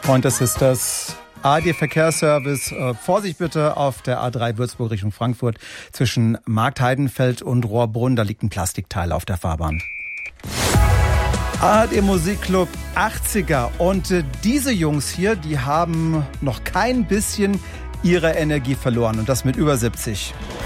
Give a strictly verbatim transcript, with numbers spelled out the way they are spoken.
Pointer Sisters, A R D-Verkehrsservice. Äh, Vorsicht bitte auf der A drei Würzburg Richtung Frankfurt zwischen Marktheidenfeld und Rohrbrunn. Da liegt ein Plastikteil auf der Fahrbahn. A R D Musikclub achtziger. Und äh, diese Jungs hier, die haben noch kein bisschen ihre Energie verloren. Und das mit über siebzig.